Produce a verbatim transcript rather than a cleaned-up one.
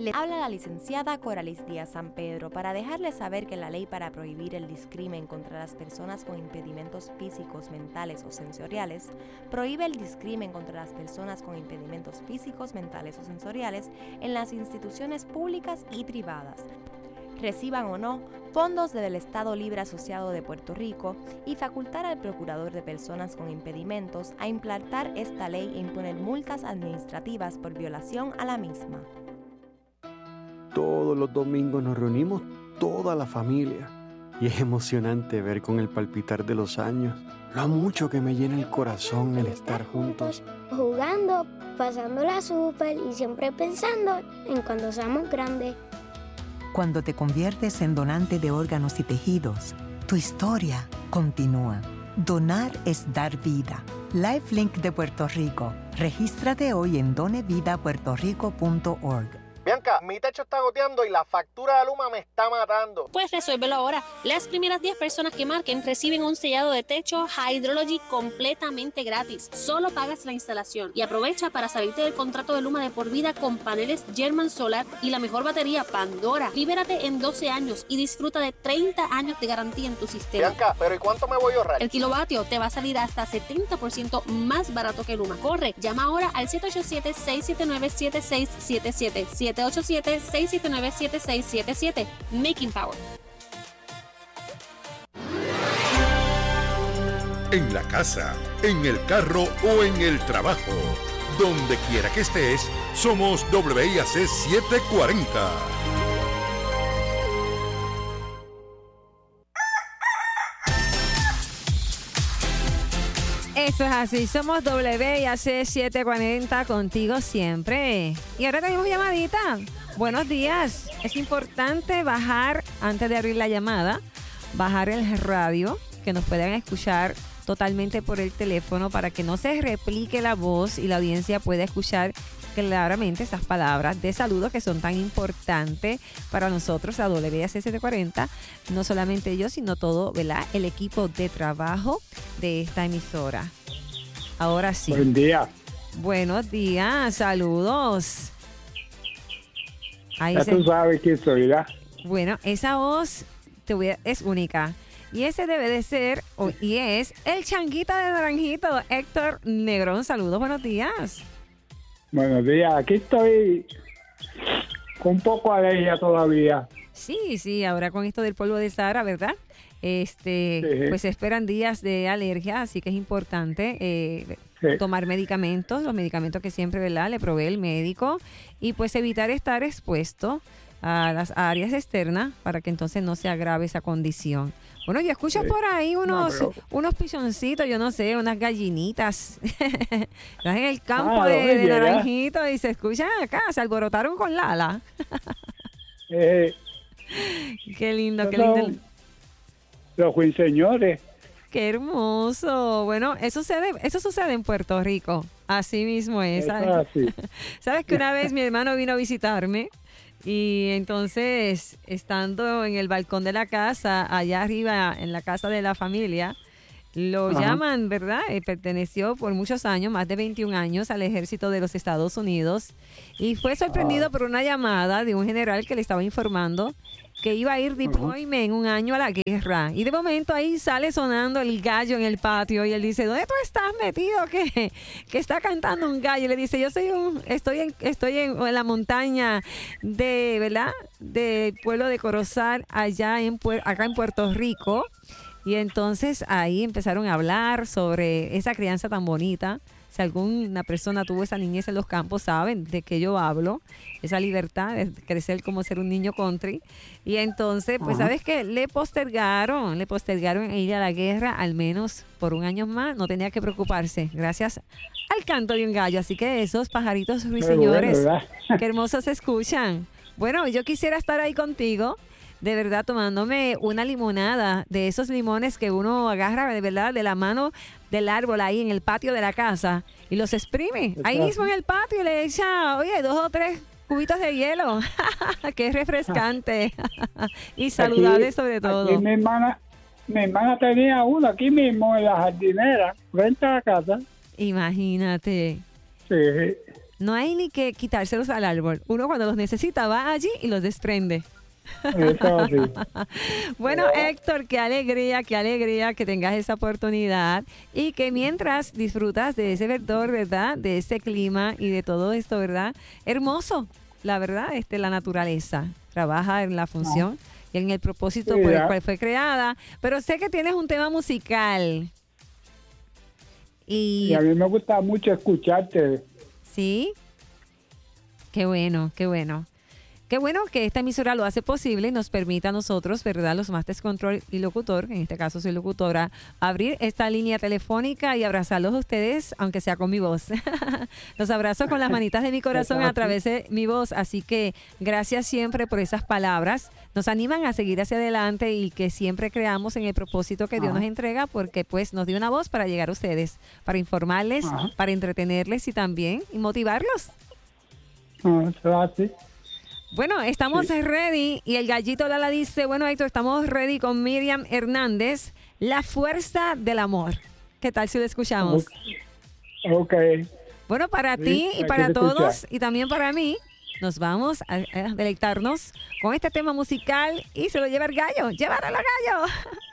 Le habla la licenciada Coralis Díaz San Pedro para dejarles saber que la ley para prohibir el discrimen contra las personas con impedimentos físicos, mentales o sensoriales prohíbe el discrimen contra las personas con impedimentos físicos, mentales o sensoriales en las instituciones públicas y privadas, reciban o no fondos del Estado Libre Asociado de Puerto Rico, y facultar al Procurador de Personas con Impedimentos a implantar esta ley e imponer multas administrativas por violación a la misma. Todos los domingos nos reunimos toda la familia y es emocionante ver con el palpitar de los años lo mucho que me llena el corazón el estar juntos. Jugando, pasándola súper y siempre pensando en cuando seamos grandes. Cuando te conviertes en donante de órganos y tejidos, tu historia continúa. Donar es dar vida. LifeLink de Puerto Rico. Regístrate hoy en done vida puerto rico punto org. Bianca, mi techo está goteando y la factura de Luma me está matando. Pues resuélvelo ahora. Las primeras diez personas que marquen reciben un sellado de techo Hydrology completamente gratis. Solo pagas la instalación y aprovecha para salirte del contrato de Luma de por vida con paneles German Solar y la mejor batería Pandora. Libérate en doce años y disfruta de treinta años de garantía en tu sistema. Bianca, ¿pero y cuánto me voy a ahorrar? El kilovatio te va a salir hasta setenta por ciento más barato que Luma. Corre, llama ahora al siete ocho siete, seis siete nueve, siete seis siete siete. siete ocho siete, seis siete nueve, siete seis siete siete. Making Power. En la casa, en el carro o en el trabajo, donde quiera que estés, somos W I A C setecientos cuarenta. Eso es así, somos W I A C setecientos cuarenta contigo siempre. Y ahora tenemos llamadita. Buenos días. Es importante bajar, antes de abrir la llamada, bajar el radio, que nos puedan escuchar totalmente por el teléfono para que no se replique la voz y la audiencia pueda escuchar claramente esas palabras de saludo que son tan importantes para nosotros a W I A C setecientos cuarenta, no solamente yo, sino todo, ¿verdad?, el equipo de trabajo de esta emisora. Ahora sí. Buen día. Buenos días, saludos. Ahí ya se... tú sabes quién soy, ¿verdad? Bueno, esa voz te voy a... es única. Y ese debe de ser, o, y es el changuita de Naranjito, Héctor Negrón. Saludos, buenos días. Buenos días, aquí estoy con un poco de alergia todavía. Sí, sí, ahora con esto del polvo de Sahara, ¿verdad? Este, sí. Pues se esperan días de alergia, así que es importante eh, sí. tomar medicamentos, los medicamentos que siempre, ¿verdad?, le provee el médico, y pues evitar estar expuesto a las áreas externas para que entonces no se agrave esa condición. Bueno, yo escucho sí. por ahí unos, no, pero... unos pichoncitos, yo no sé, unas gallinitas. Estás en el campo ah, de, de Naranjito y se escuchan acá, se alborotaron con Lala. eh, qué lindo, qué no, lindo. Los ruiseñores. Qué hermoso. Bueno, eso sucede, eso sucede en Puerto Rico. Así mismo es. ¿Sabes? ¿Sabes que una vez mi hermano vino a visitarme? Y entonces, estando en el balcón de la casa, allá arriba en la casa de la familia, lo Ajá. llaman, ¿verdad? Eh, perteneció por muchos años, más de veintiún años, al ejército de los Estados Unidos, y fue sorprendido ah. por una llamada de un general que le estaba informando que iba a ir deployment un año a la guerra. Y de momento ahí sale sonando el gallo en el patio y él dice, ¿dónde tú estás metido? Que, que está cantando un gallo. Y le dice, yo soy un, estoy en, estoy en, en la montaña de, ¿verdad?, del pueblo de Corozal, allá en, acá en Puerto Rico. Y entonces ahí empezaron a hablar sobre esa crianza tan bonita. Si alguna persona tuvo esa niñez en los campos, saben de qué yo hablo, esa libertad de crecer como ser un niño country. Y entonces, pues, uh-huh. ¿sabes qué? Le postergaron, le postergaron ir a la guerra al menos por un año más. No tenía que preocuparse, gracias al canto de un gallo. Así que esos pajaritos ruiseñores, bueno, qué hermosos se escuchan. Bueno, yo quisiera estar ahí contigo, de verdad, tomándome una limonada de esos limones que uno agarra, de verdad, de la mano del árbol ahí en el patio de la casa y los exprime. Exacto. Ahí mismo en el patio y le echa, oye, dos o tres cubitos de hielo. Qué refrescante y saludable aquí, sobre todo. Aquí mi hermana, mi hermana tenía uno aquí mismo en la jardinera, frente a la casa. Imagínate. Sí. No hay ni que quitárselos al árbol. Uno cuando los necesita va allí y los desprende. Eso sí. Bueno, Héctor, qué alegría, qué alegría que tengas esa oportunidad y que mientras disfrutas de ese verdor, ¿verdad? De ese clima y de todo esto, ¿verdad? Hermoso, la verdad, este, la naturaleza trabaja en la función y en el propósito Sí, por el ya. cual fue creada. Pero sé que tienes un tema musical. Y, Y a mí me gusta mucho escucharte. ¿sí? Qué bueno, qué bueno. Qué bueno que esta emisora lo hace posible y nos permita a nosotros, ¿verdad? Los Masters Control y Locutor, en este caso soy locutora, abrir esta línea telefónica y abrazarlos a ustedes, aunque sea con mi voz. Los abrazo con las manitas de mi corazón a través de mi voz, así que gracias siempre por esas palabras. Nos animan a seguir hacia adelante y que siempre creamos en el propósito que Dios Ajá. nos entrega, porque pues nos dio una voz para llegar a ustedes, para informarles, Ajá. para entretenerles y también motivarlos. Ah, eso es así. Bueno, estamos Sí. ready y el gallito Lala dice, bueno, Héctor, estamos ready con Miriam Hernández, La Fuerza del Amor. ¿Qué tal si lo escuchamos? Ok. Bueno, para Sí, ti y hay para que todos escuchar. y también para mí, nos vamos a, a deleitarnos con este tema musical y se lo lleva el gallo. ¡Llévalo, gallo!